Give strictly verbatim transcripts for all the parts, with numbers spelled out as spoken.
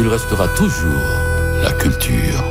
il restera toujours la culture.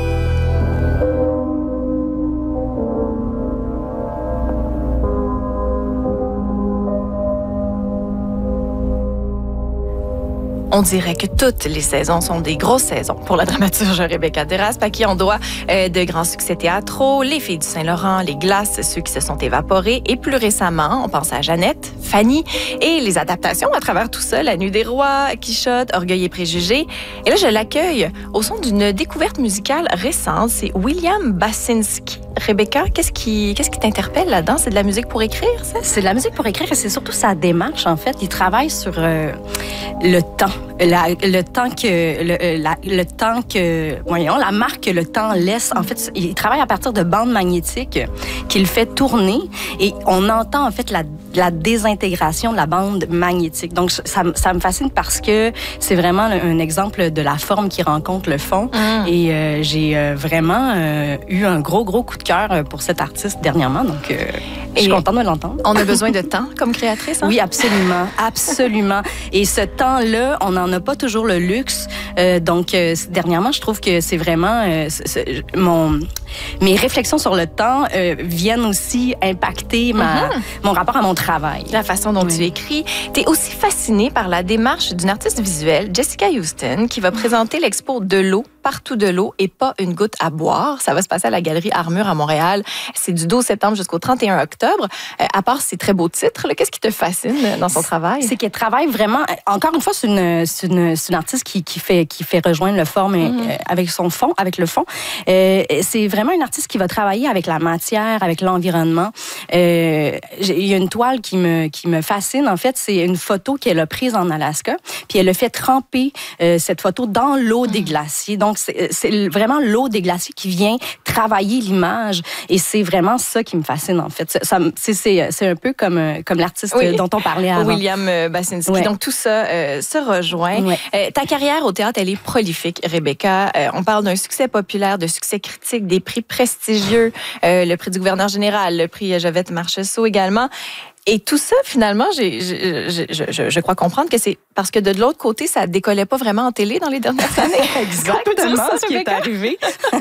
On dirait que toutes les saisons sont des grosses saisons pour la dramaturge Rebecca Deraspe, à qui on doit euh, de grands succès théâtraux, Les Filles du Saint-Laurent, Les Glaces, ceux qui se sont évaporés, et plus récemment, on pense à Jeannette, Fanny, et les adaptations à travers tout ça, La Nuit des Rois, Quichotte, Orgueil et Préjugés. Et là, je l'accueille au son d'une découverte musicale récente, c'est William Basinski. Rebecca, qu'est-ce qui, qu'est-ce qui t'interpelle là-dedans? C'est de la musique pour écrire, ça? C'est de la musique pour écrire et c'est surtout sa démarche, en fait. Il travaille sur euh, le temps. La, le temps que le, la, le temps que voyons la marque que le temps laisse. En fait, il travaille à partir de bandes magnétiques qu'il fait tourner et on entend en fait la, la désintégration de la bande magnétique. Donc ça, ça me fascine parce que c'est vraiment un exemple de la forme qui rencontre le fond. Mm. Et euh, j'ai euh, vraiment euh, eu un gros gros coup de cœur pour cet artiste dernièrement. Donc euh, je suis contente de l'entendre. On a besoin de temps comme créatrice. Hein? Oui, absolument, absolument. Et ce temps-là, on n'en a pas toujours le luxe. Euh, donc, euh, dernièrement, je trouve que c'est vraiment... Euh, c'est, c'est, mon, mes réflexions sur le temps euh, viennent aussi impacter ma, mm-hmm. mon rapport à mon travail. La façon dont oui. tu écris. Tu es aussi fascinée par la démarche d'une artiste visuelle, Jessica Houston, qui va présenter l'expo De l'eau, partout de l'eau et pas une goutte à boire. Ça va se passer à la Galerie Armure à Montréal. C'est du douze septembre jusqu'au trente et un octobre. Euh, à part ces très beaux titres, là, qu'est-ce qui te fascine dans son travail? C'est qu'elle travaille vraiment... Encore une fois, c'est une, c'est une, c'est une artiste qui, qui, fait, qui fait rejoindre le forme mm-hmm. euh, avec son fond, avec le fond. Euh, c'est vraiment une artiste qui va travailler avec la matière, avec l'environnement. Euh, il y a une toile qui me, qui me fascine. En fait, c'est une photo qu'elle a prise en Alaska. Puis elle a fait tremper euh, cette photo dans l'eau mm. des glaciers. Donc, c'est, c'est vraiment l'eau des glaciers qui vient travailler l'image. Et c'est vraiment ça qui me fascine, en fait. Ça, c'est, c'est, c'est un peu comme, comme l'artiste oui. dont on parlait avant. William Basinski. Ouais. Donc, tout ça euh, se rejoint. Ouais. Euh, ta carrière au théâtre, elle est prolifique, Rebecca. Euh, on parle d'un succès populaire, de succès critique, des prix prestigieux, euh, le prix du gouverneur général, le prix Jovette Marcheseau également. Et tout ça, finalement, j'ai, je, je, je, je crois comprendre que c'est parce que de l'autre côté, ça décollait pas vraiment en télé dans les dernières années. Exactement ça, ce qui est arrivé.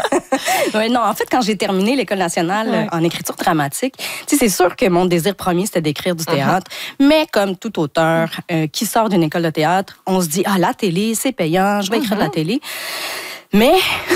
ouais, non, en fait, quand j'ai terminé l'École nationale ouais. en écriture dramatique, tu sais, c'est sûr que mon désir premier, c'était d'écrire du théâtre. Uh-huh. Mais comme tout auteur euh, qui sort d'une école de théâtre, on se dit, ah, la télé, c'est payant, je vais écrire uh-huh. de la télé. Mais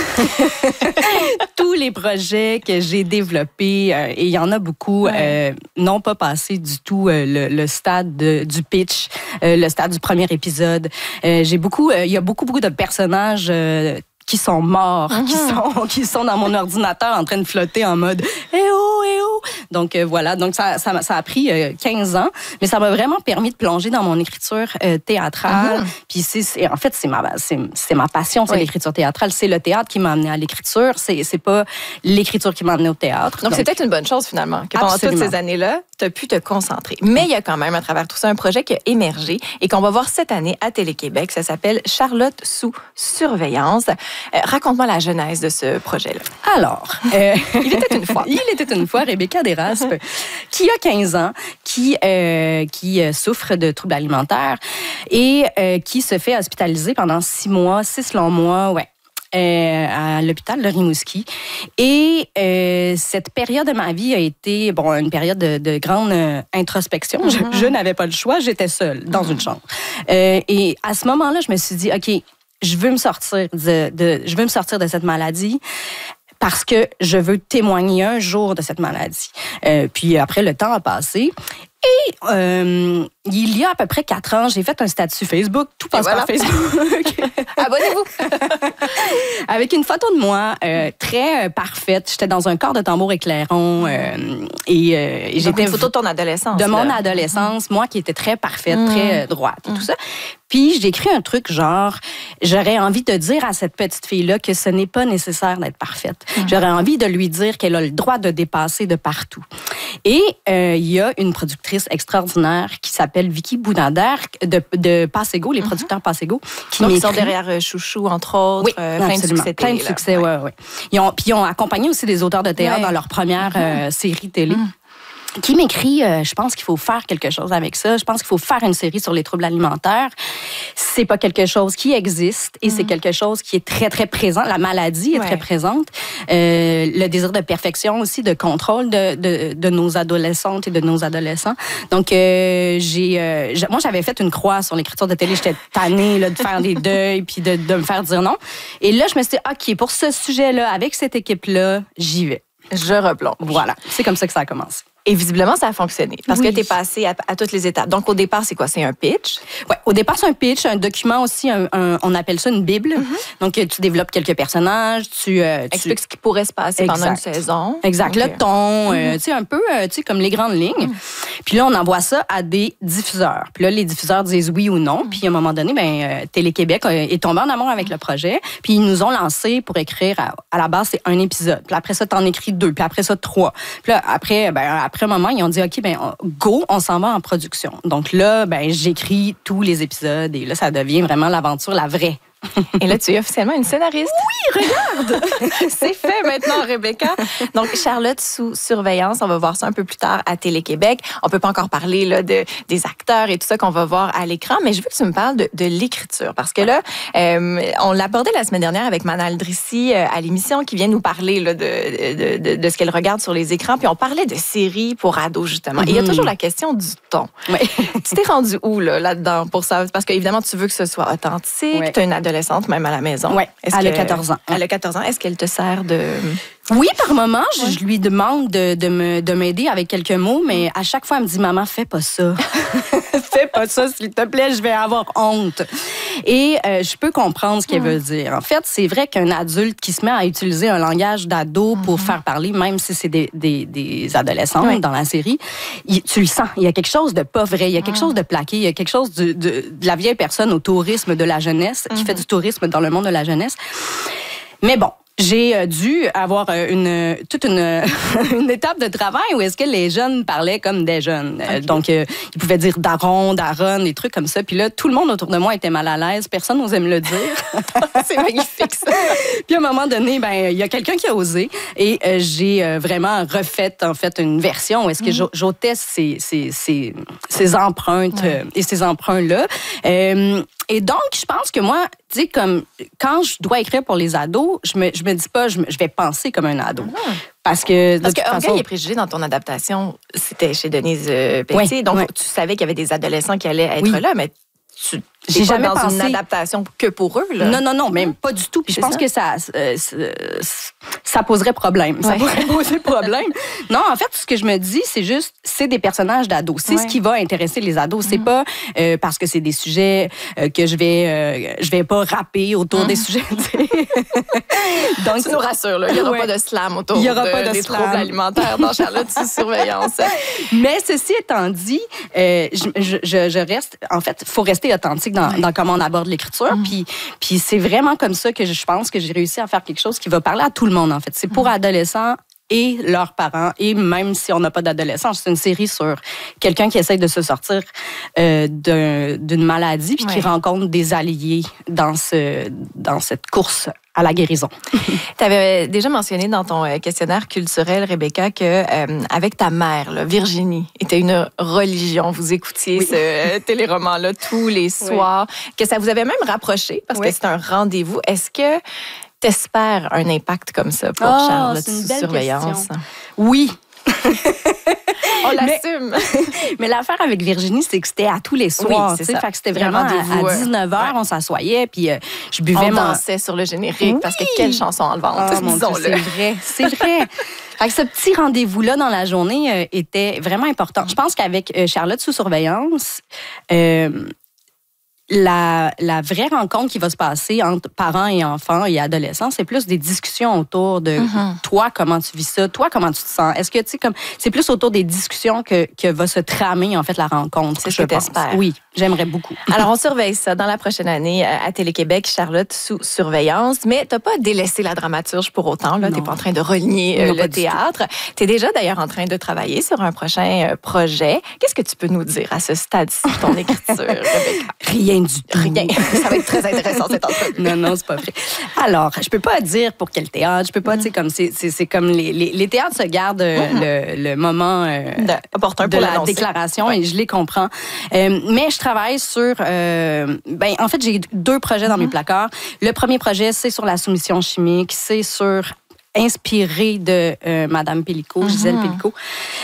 tous les projets que j'ai développés, euh, et il y en a beaucoup, ouais. euh, n'ont pas passé du tout euh, le, le stade de, du pitch, euh, le stade du premier épisode. Euh, j'ai beaucoup, il euh, y a beaucoup, beaucoup de personnages euh, qui sont morts, mm-hmm. qui sont qui sont dans mon ordinateur en train de flotter en mode « Eh oh, eh oh ». Donc euh, voilà, donc ça, ça, ça a pris euh, quinze ans, mais ça m'a vraiment permis de plonger dans mon écriture euh, théâtrale. Mm-hmm. Puis c'est, c'est, en fait, c'est ma, c'est, c'est ma passion, c'est oui. l'écriture théâtrale. C'est le théâtre qui m'a amené à l'écriture, c'est, c'est pas l'écriture qui m'a amené au théâtre. Donc, donc c'est peut-être une bonne chose finalement, que pendant absolument. toutes ces années-là, tu as pu te concentrer. Mais il y a quand même à travers tout ça un projet qui a émergé et qu'on va voir cette année à Télé-Québec. Ça s'appelle Charlotte sous surveillance. Euh, raconte-moi la genèse de ce projet-là. Alors, euh, il était une fois. il était une fois Rebecca Deraspe, qui a quinze ans, qui, euh, qui souffre de troubles alimentaires et euh, qui se fait hospitaliser pendant six mois, six longs mois, ouais. Euh, à l'hôpital de Rimouski. Et euh, cette période de ma vie a été bon, une période de, de grande euh, introspection. Mm-hmm. Je, je n'avais pas le choix, j'étais seule dans mm-hmm. une chambre. Euh, et à ce moment-là, je me suis dit, OK, je veux me sortir de, de, je veux me sortir de cette maladie parce que je veux témoigner un jour de cette maladie. Euh, puis après, le temps a passé. Et euh, il y a à peu près quatre ans, j'ai fait un statut Facebook. Tout passe voilà. par Facebook. Abonnez-vous. Avec une photo de moi euh, très euh, parfaite. J'étais dans un corps de tambour éclairons. Euh, et, euh, et j'étais une photo de ton adolescence. De là. mon adolescence. Mm-hmm. Moi qui étais très parfaite, mm-hmm. très euh, droite et mm-hmm. tout ça. Puis j'ai écrit un truc genre, j'aurais envie de dire à cette petite fille-là que ce n'est pas nécessaire d'être parfaite. Mm-hmm. J'aurais envie de lui dire qu'elle a le droit de dépasser de partout. Et euh, il y a une productrice extraordinaire qui s'appelle Vicky Boudadère de, de Passego, les producteurs mm-hmm. Passego. Qui Donc, ils sont derrière euh, Chouchou, entre autres. Oui, euh, plein de succès. Plein de succès, oui, oui. Ouais. Ils ont, puis ils ont accompagné aussi des auteurs de théâtre ouais. dans leur première mm-hmm. euh, série télé. Mm-hmm. qui m'écrit, euh, je pense qu'il faut faire quelque chose avec ça. Je pense qu'il faut faire une série sur les troubles alimentaires. C'est pas quelque chose qui existe et mm. c'est quelque chose qui est très, très présent. La maladie est ouais. très présente. Euh, le désir de perfection aussi, de contrôle de, de, de nos adolescentes et de nos adolescents. Donc, euh, j'ai, euh, moi, j'avais fait une croix sur l'écriture de télé. J'étais tannée là, de faire des deuils puis de, de me faire dire non. Et là, je me suis dit, OK, pour ce sujet-là, avec cette équipe-là, j'y vais. Je replonge. Voilà. C'est comme ça que ça a commencé. Et visiblement, ça a fonctionné parce oui. que tu es passé à, à toutes les étapes. Donc, au départ, c'est quoi? C'est un pitch? Oui, au départ, c'est un pitch, un document aussi, un, un, on appelle ça une Bible. Mm-hmm. Donc, tu développes quelques personnages, tu... Euh, tu... Expliques ce qui pourrait se passer exact. Pendant une saison. Exact. Okay. Le ton, mm-hmm. euh, tu sais, un peu, euh, tu sais, comme les grandes lignes. Mm-hmm. Puis là, on envoie ça à des diffuseurs. Puis là, les diffuseurs disent oui ou non. Mm-hmm. Puis à un moment donné, ben, euh, Télé-Québec est tombé en amour avec mm-hmm. le projet. Puis ils nous ont lancé pour écrire, à, à la base, c'est un épisode. Puis après ça, t'en écris deux. Puis après ça, trois. Puis là, après, ben, après un moment, ils ont dit, OK, ben go, on s'en va en production. Donc là, ben j'écris tous les épisodes et là, ça devient vraiment l'aventure, la vraie. Et là, tu es officiellement une scénariste. Oui, regarde! C'est fait maintenant, Rebecca. Donc, Charlotte sous surveillance, on va voir ça un peu plus tard à Télé-Québec. On peut pas encore parler là, de, des acteurs et tout ça qu'on va voir à l'écran, mais je veux que tu me parles de, de l'écriture. Parce que là, euh, on l'abordait la semaine dernière avec Manal Drissi euh, à l'émission qui vient nous parler là, de, de, de, de ce qu'elle regarde sur les écrans. Puis on parlait de séries pour ados, justement. Mm-hmm. Et il y a toujours la question du ton. Oui. Tu t'es rendu où là, là-dedans pour ça? Parce qu'évidemment, tu veux que ce soit authentique. Oui. Tu as une adolescente même à la maison. Oui, elle a quatorze ans. Elle a quatorze ans. Est-ce qu'elle te sert de... Oui, par moment, je, je lui demande de, de, me, de m'aider avec quelques mots, mais à chaque fois, elle me dit, maman, fais pas ça. Fais pas ça, s'il te plaît, je vais avoir honte. Et euh, je peux comprendre ce qu'elle mm. veut dire. En fait, c'est vrai qu'un adulte qui se met à utiliser un langage d'ado pour mm-hmm. faire parler, même si c'est des, des, des adolescents oui. dans la série, il, tu le sens. Il y a quelque chose de pas vrai, il y a quelque mm. chose de plaqué, il y a quelque chose de, de, de la vieille personne au tourisme de la jeunesse, mm-hmm. qui fait du tourisme dans le monde de la jeunesse. Mais bon, j'ai dû avoir une toute une, une étape de travail où est-ce que les jeunes parlaient comme des jeunes. Okay. Donc, euh, ils pouvaient dire daron, daronne, des trucs comme ça. Puis là, tout le monde autour de moi était mal à l'aise. Personne n'osait me le dire. C'est magnifique, ça. Puis à un moment donné, ben il y a quelqu'un qui a osé. Et euh, j'ai euh, vraiment refait, en fait, une version où est-ce que mm. j'ôtais ces, ces, ces, ces empreintes ouais. euh, et ces emprunts-là. Euh, Et donc, je pense que moi, tu sais, comme quand je dois écrire pour les ados, je me, je me dis pas, je, me, je vais penser comme un ado. Mmh. Parce que, Parce que Orgueil façon... et préjugés dans ton adaptation, c'était chez Denise euh, Pelletier. Oui, donc, oui. tu savais qu'il y avait des adolescents qui allaient être oui. là, mais tu J'ai jamais pas dans pensé... une adaptation que pour eux, là. Non, non, non, même pas du tout. Puis je pense ça? que ça, euh, ça poserait problème. Ouais. Ça pourrait poser problème. Non, en fait, ce que je me dis, c'est juste, c'est des personnages d'ados. C'est ouais. ce qui va intéresser les ados. C'est mm. pas euh, parce que c'est des sujets euh, que je vais, euh, je vais pas rapper autour mm. des sujets. Donc, tu nous rassures, là. Il y aura ouais. pas de slam autour Il y aura de, pas de des slam. troubles alimentaires dans Charlotte sous surveillance. Mais ceci étant dit, euh, je, je, je reste, en fait, il faut rester authentique dans, ouais. dans comment on aborde l'écriture. Mm. Puis, puis c'est vraiment comme ça que je pense que j'ai réussi à faire quelque chose qui va parler à tout le monde, en fait. C'est pour mm. adolescents et leurs parents, et même si on n'a pas d'adolescents. C'est une série sur quelqu'un qui essaie de se sortir euh, d'un, d'une maladie puis ouais. qui rencontre des alliés dans, ce, dans cette course à la guérison. Tu avais déjà mentionné dans ton questionnaire culturel, Rebecca, que euh, avec ta mère, là, Virginie, était une religion. Vous écoutiez oui. ce téléroman-là tous les soirs, oui. que ça vous avait même rapproché parce oui. que c'est un rendez-vous. Est-ce que t'espères un impact comme ça pour oh, Charlotte sous surveillance? Question. Oui. On l'assume. Mais, mais l'affaire avec Virginie, c'est que c'était à tous les soirs. Oui, c'est ça. Fait que c'était vraiment à, à dix-neuf heures, ouais. on s'assoyait, puis euh, je buvais on mon... dansait sur le générique, oui. parce que quelle chanson enlevante, oh, disons-le. C'est vrai, c'est vrai. Fait que ce petit rendez-vous-là dans la journée euh, était vraiment important. Je pense qu'avec euh, Charlotte sous surveillance, euh, La, la vraie rencontre qui va se passer entre parents et enfants et adolescents, c'est plus des discussions autour de mm-hmm. toi, comment tu vis ça, toi, comment tu te sens. Est-ce que, tu sais, comme, c'est plus autour des discussions que, que va se tramer, en fait, la rencontre. C'est ce que t'espères. Oui, j'aimerais beaucoup. Alors, on surveille ça dans la prochaine année à Télé-Québec, Charlotte sous surveillance. Mais t'as pas délaissé la dramaturge pour autant, là. Non. T'es pas en train de renier euh, le théâtre. T'es déjà, d'ailleurs, en train de travailler sur un prochain euh, projet. Qu'est-ce que tu peux nous dire à ce stade-ci de ton écriture, Rebecca? Rien du tout. Rien. Ça va être très intéressant, cette entrevue. Non, non, c'est pas vrai. Alors, je peux pas dire pour quel théâtre. Je peux pas, mm. tu sais, comme c'est, c'est, c'est comme les, les, les théâtres se gardent mm. le, le moment euh, de, opportun de pour la l'annoncer. déclaration ouais. et je les comprends. Euh, mais je travaille sur... Euh, ben, en fait, j'ai deux projets dans mm. mes placards. Le premier projet, c'est sur la soumission chimique. C'est sur... inspiré de euh, Madame Pélicaud, mm-hmm. Gisèle Pélicaud.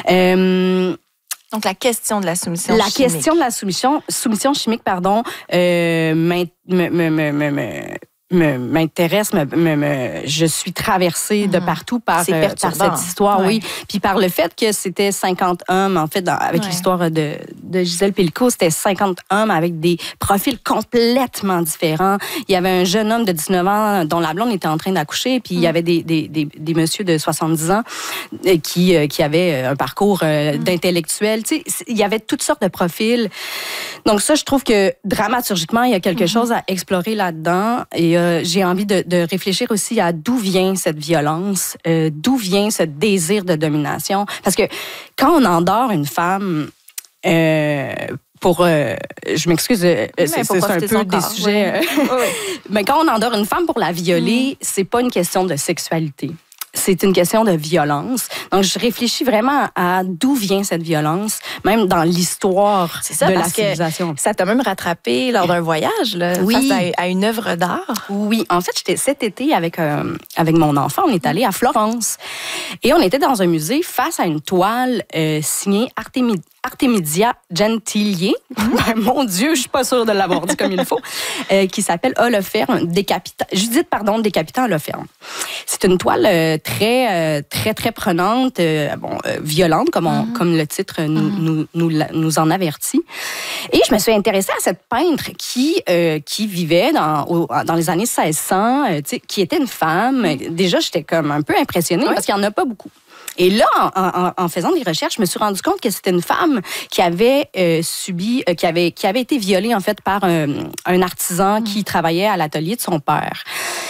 Euh, Donc, la question de la soumission la chimique. La question de la soumission, soumission chimique, pardon, euh, me, me, me, me, me, me, m'intéresse, me, me, me, je suis traversée mm-hmm. de partout par, euh, par cette histoire, ouais. oui. Puis par le fait que c'était cinquante hommes, en fait, dans, avec ouais. l'histoire de, de Gisèle Pélicaud, c'était cinquante hommes avec des profils complètement différents. Il y avait un jeune homme de dix-neuf ans dont la blonde était en train d'accoucher, puis mm. il y avait des, des, des, des messieurs de soixante-dix ans qui, qui avaient un parcours mm. d'intellectuel. Tu sais, il y avait toutes sortes de profils. Donc ça, je trouve que dramaturgiquement, il y a quelque mm-hmm. chose à explorer là-dedans. Et euh, j'ai envie de, de réfléchir aussi à d'où vient cette violence, euh, d'où vient ce désir de domination. Parce que quand on endort une femme... Euh, pour, euh, je m'excuse, euh, c'est, c'est un peu des corps, sujets... Oui. Euh, oui. Mais quand on endort une femme pour la violer, mm. c'est pas une question de sexualité. C'est une question de violence. Donc, je réfléchis vraiment à d'où vient cette violence, même dans l'histoire c'est ça, de parce la civilisation. Que ça t'a même rattrapé lors d'un voyage, là, oui. face à, à une œuvre d'art. Oui, en fait, j'étais cet été avec, euh, avec mon enfant, on est allé à Florence. Et on était dans un musée face à une toile euh, signée Artemisia. Artemisia Gentili, mm-hmm. mon Dieu, je suis pas sûre de l'avoir dit comme il faut, euh, qui s'appelle Holoferne, décapita... Judith, pardon, décapitant Holoferne. C'est une toile euh, très, euh, très, très prenante, euh, bon, euh, violente, comme, on, mm-hmm. comme le titre nous, mm-hmm. nous, nous, nous en avertit. Et je me suis intéressée à cette peintre qui, euh, qui vivait dans, au, dans les années seize cents, euh, qui était une femme. Mm-hmm. Déjà, j'étais comme un peu impressionnée ouais. parce qu'il n'y en a pas beaucoup. Et là, en, en, en faisant des recherches, je me suis rendu compte que c'était une femme qui avait euh, subi, euh, qui avait qui avait été violée en fait par un, un artisan mmh. qui travaillait à l'atelier de son père.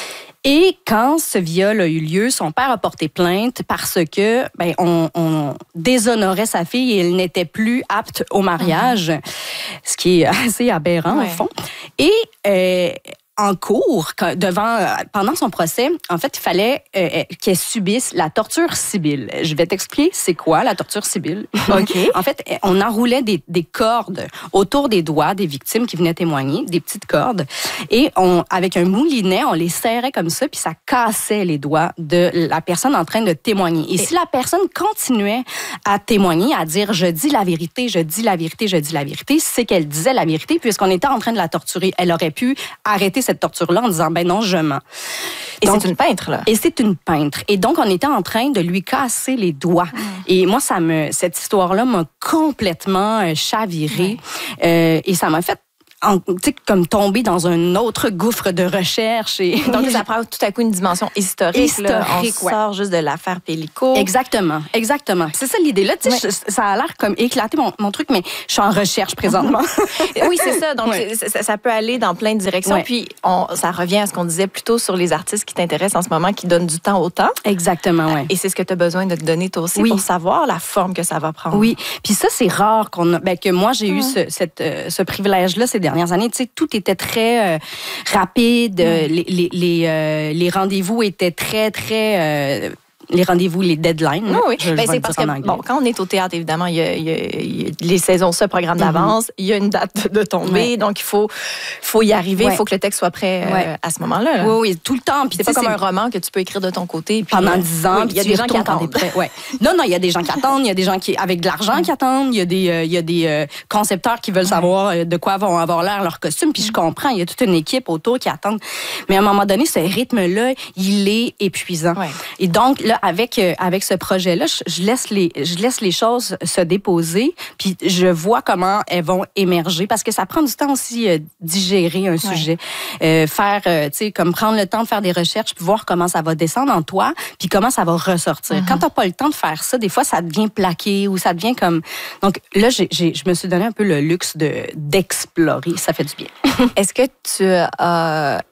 Et quand ce viol a eu lieu, son père a porté plainte parce que ben on, on déshonorait sa fille et elle n'était plus apte au mariage, mmh. ce qui est assez aberrant ouais. au fond. Et euh, en cours, devant, pendant son procès, en fait, il fallait euh, qu'elle subisse la torture sibylle. Je vais t'expliquer c'est quoi la torture sibylle. OK. En fait, on enroulait des, des cordes autour des doigts des victimes qui venaient témoigner, des petites cordes, et on, avec un moulinet, on les serrait comme ça, puis ça cassait les doigts de la personne en train de témoigner. Et, et si la personne continuait à témoigner, à dire « je dis la vérité, je dis la vérité, je dis la vérité », c'est qu'elle disait la vérité, puisqu'on était en train de la torturer. Elle aurait pu arrêter cette torture-là en disant, ben non, je mens. Et donc, c'est une peintre, là. Et c'est une peintre. Et donc, on était en train de lui casser les doigts. Mmh. Et moi, ça me, cette histoire-là m'a complètement euh, chavirée. Ouais. Euh, et ça m'a fait En, comme tomber dans un autre gouffre de recherche. Et... Donc, ça prend tout à coup une dimension historique. Historique, là. On ouais. sort juste de l'affaire Pélicaud. Exactement, exactement. C'est ça l'idée. Là, tu sais, ouais. ça a l'air comme éclater mon, mon truc, mais je suis en recherche présentement. Oui, c'est ça. Donc, ouais. ça, ça peut aller dans plein de directions. Ouais. Puis, on, ça revient à ce qu'on disait plus tôt sur les artistes qui t'intéressent en ce moment, qui donnent du temps au temps. Exactement, oui. Et c'est ce que tu as besoin de te donner toi aussi oui. pour savoir la forme que ça va prendre. Oui. Puis ça, c'est rare qu'on a, ben, que moi, j'ai mmh. eu ce, cette, euh, ce privilège-là ces dernières années. Tu sais, tout était très euh, rapide. Euh, les les, les, euh, les rendez-vous étaient très, très... Euh, les rendez-vous, les deadlines. Oui, oui. Je, ben, je c'est parce que, bon, quand on est au théâtre, évidemment, il y a, il y a, il y a les saisons se programment d'avance, mm-hmm. il y a une date de tombée, ouais. donc il faut, faut y arriver, il ouais. faut que le texte soit prêt euh, ouais. à ce moment-là. Là. Oui, oui, tout le temps. Puis c'est pas comme c'est... un roman que tu peux écrire de ton côté. Puis, pendant dix ans, il oui, y a des gens qui attendent. Ouais. Non, non, il y a des gens qui attendent, il y a des gens qui, avec de l'argent qui attendent, il y a des, euh, il y a des euh, concepteurs qui veulent savoir euh, de quoi vont avoir l'air leurs costumes, puis je comprends, il y a toute une équipe autour qui attend. Mais à un moment donné, ce rythme-là, il est épuisant. Ouais. Et donc, là, avec, euh, avec ce projet-là, je laisse les, je laisse les choses se déposer, puis je vois comment elles vont émerger, parce que ça prend du temps aussi euh, digérer un sujet, ouais. euh, faire, euh, tu sais, comme prendre le temps de faire des recherches, puis voir comment ça va descendre en toi, puis comment ça va ressortir. Mm-hmm. Quand t'as pas le temps de faire ça, des fois, ça devient plaqué ou ça devient comme... Donc là, j'ai, j'ai, je me suis donné un peu le luxe de, d'explorer. Ça fait du bien. Est-ce que tu as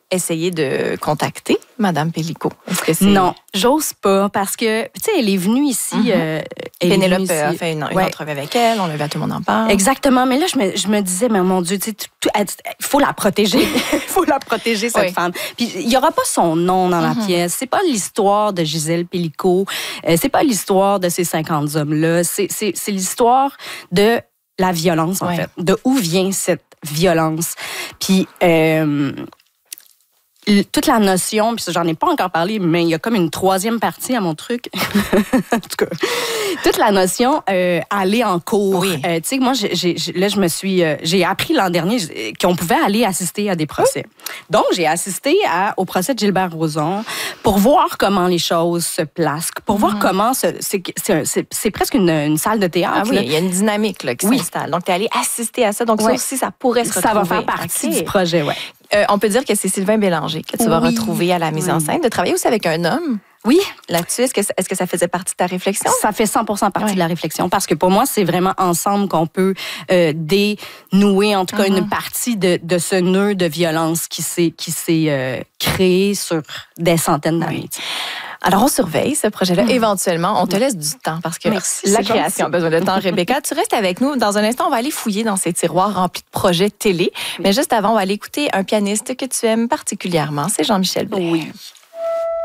essayé de contacter Madame Pellicot? Est-ce que c'est... Non, j'ose pas parce que, tu sais, elle est venue ici. Mm-hmm. euh, elle Pénélope est venue a ici. fait une, une Ouais. entrevue avec elle, on l'a vu, à tout le monde en parle. Exactement, mais là, je me, je me disais, mais mon Dieu, tu sais, tout- tout- elle- il faut la protéger. Il faut la protéger, cette Oui. femme. Puis, il n'y aura pas son nom dans la Mm-hmm. pièce. C'est pas l'histoire de Gisèle Pellicot. Euh, c'est pas l'histoire de ces cinquante hommes-là. C'est, c'est, c'est l'histoire de la violence, en Ouais. fait. De où vient cette violence. Puis, euh, l- toute la notion, puis ça, j'en ai pas encore parlé, mais il y a comme une troisième partie à mon truc. En tout cas, toute la notion euh, aller en cours. Oui. Euh, tu sais, moi, j'ai, j'ai- là, je me suis, euh, j'ai appris l'an dernier j'ai- qu'on pouvait aller assister à des procès. Donc, j'ai assisté à, au procès de Gilbert Rozon pour voir comment les choses se placent, pour voir comment ce- c'est, c'est, c'est, c'est presque une, une salle de théâtre. Ah oui, là. il y a une dynamique là, qui Oui. s'installe. Donc, tu es allé assister à ça. Donc, ça Ouais. aussi, ça pourrait se Ça va retrouver. faire partie OK. du projet, ouais. Euh, on peut dire que c'est Sylvain Bélanger que tu vas Oui. retrouver à la mise en Oui. scène, de travailler aussi avec un homme Oui, là-dessus. Est-ce que, est-ce que ça faisait partie de ta réflexion? ça fait cent pour cent partie Ouais. de la réflexion parce que pour moi, c'est vraiment ensemble qu'on peut euh, dénouer, en tout cas, Mm-hmm. une partie de, de ce nœud de violence qui s'est, qui s'est euh, créé sur des centaines d'années. Oui. Alors, on surveille ce projet-là. Éventuellement, on te laisse du temps parce que Merci, la c'est création a besoin de temps. Rebecca, tu restes avec nous. Dans un instant, on va aller fouiller dans ces tiroirs remplis de projets télé. Mais juste avant, on va aller écouter un pianiste que tu aimes particulièrement. C'est Jean-Michel Blais. Oui.